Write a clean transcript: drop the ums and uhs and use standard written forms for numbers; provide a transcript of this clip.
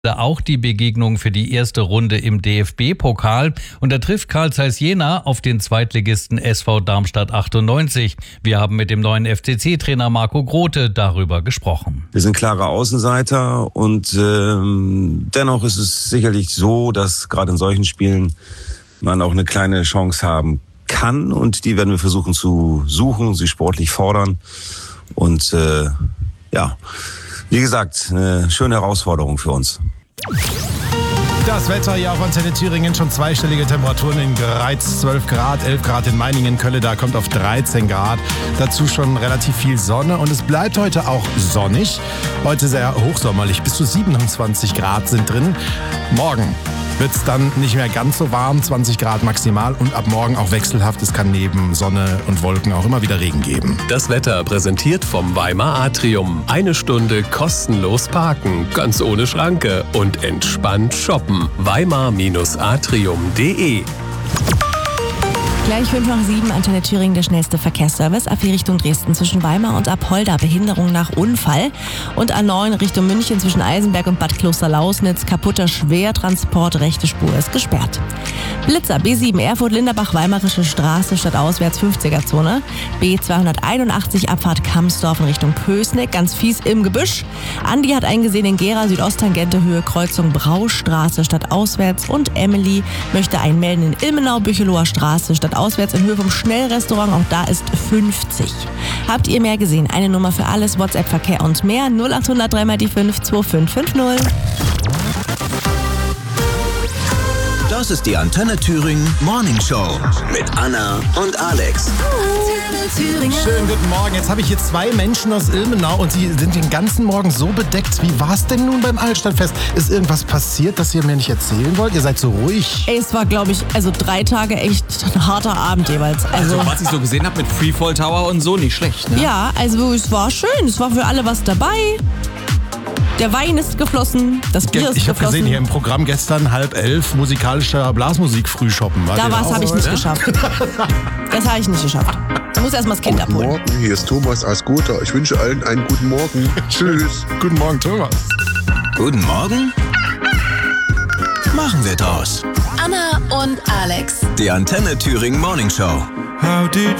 Auch die Begegnung für die erste Runde im DFB-Pokal. Und da trifft Carl Zeiss Jena auf den Zweitligisten SV Darmstadt 98. Wir haben mit dem neuen FCC-Trainer Marco Grote darüber gesprochen. Wir sind klare Außenseiter und dennoch ist es sicherlich so, dass gerade in solchen Spielen man auch eine kleine Chance haben kann. Und die werden wir versuchen zu suchen, sie sportlich fordern. Und wie gesagt, eine schöne Herausforderung für uns. Das Wetter hier auf Antenne Thüringen, schon zweistellige Temperaturen in Greiz, 12 Grad, 11 Grad in Meiningen, Kölle, da kommt auf 13 Grad. Dazu schon relativ viel Sonne und es bleibt heute auch sonnig. Heute sehr hochsommerlich, bis zu 27 Grad sind drin. Morgen wird es dann nicht mehr ganz so warm, 20 Grad maximal und ab morgen auch wechselhaft. Es kann neben Sonne und Wolken auch immer wieder Regen geben. Das Wetter präsentiert vom Weimar Atrium. 1 Stunde kostenlos parken, ganz ohne Schranke und entspannt shoppen. Weimar-atrium.de. Gleich 5:07, Antenne Thüringen, der schnellste Verkehrsservice. A4 Richtung Dresden zwischen Weimar und Apolda, Behinderung nach Unfall. Und A9 Richtung München zwischen Eisenberg und Bad Kloster-Lausnitz, kaputter Schwertransport, rechte Spur ist gesperrt. Blitzer, B7 Erfurt-Linderbach, Weimarische Straße, stadtauswärts 50er-Zone. B281 Abfahrt Kamsdorf in Richtung Pößneck, ganz fies im Gebüsch. Andi hat eingesehen in Gera, Südosttangente, Höhe Kreuzung Braustraße, stadtauswärts. Und Emily möchte einmelden in Ilmenau, Bücheloher Straße, stadtauswärts in Höhe vom Schnellrestaurant, auch da ist 50. Habt ihr mehr gesehen? Eine Nummer für alles, WhatsApp, Verkehr und mehr, 0800 3 mal die 5 2550. Das ist die Antenne Thüringen Morning Show mit Anna und Alex. Schönen guten Morgen. Jetzt habe ich hier 2 Menschen aus Ilmenau und sie sind den ganzen Morgen so bedeckt. Wie war es denn nun beim Altstadtfest? Ist irgendwas passiert, das ihr mir nicht erzählen wollt? Ihr seid so ruhig. Ey, es war, glaube ich, 3 Tage echt ein harter Abend jeweils. Also was ich so gesehen habe mit Freefall Tower und so, nicht schlecht, ne? Ja, also es war schön. Es war für alle was dabei. Der Wein ist geflossen, das Bier ist geflossen. Ich habe gesehen, hier im Programm gestern 10:30 musikalischer Blasmusik frühschoppen. Da was habe ich nicht geschafft. Das habe ich nicht geschafft. Ich muss erst mal das Kind abholen. Guten Morgen, hier ist Thomas aus Gotha. Ich wünsche allen einen guten Morgen. Tschüss. Guten Morgen, Thomas. Guten Morgen. Machen wir draus. Anna und Alex. Die Antenne Thüringen Morning Show. How did